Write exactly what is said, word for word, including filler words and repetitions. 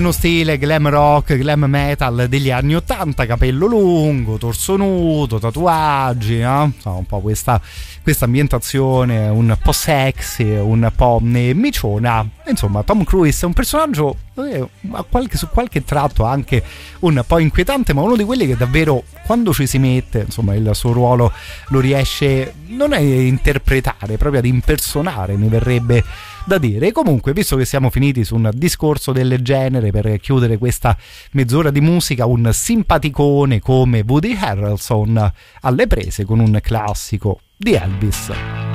Uno stile glam rock, glam metal degli anni ottanta, capello lungo, torso nudo, tatuaggi, no? Insomma, un po' questa, questa ambientazione un po' sexy, un po' miciona. Insomma, Tom Cruise è un personaggio eh, a qualche, su qualche tratto anche un po' inquietante, ma uno di quelli che davvero, quando ci si mette, insomma, il suo ruolo lo riesce non a interpretare, proprio ad impersonare, mi verrebbe da dire. Comunque, visto che siamo finiti su un discorso del genere, per chiudere questa mezz'ora di musica, un simpaticone come Woody Harrelson alle prese con un classico di Elvis.